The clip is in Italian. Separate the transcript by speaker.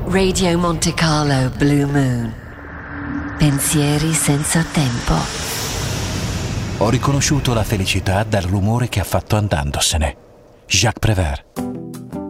Speaker 1: Radio Monte Carlo Blue Moon. Pensieri senza tempo.
Speaker 2: Ho riconosciuto la felicità dal rumore che ha fatto andandosene. Jacques Prévert.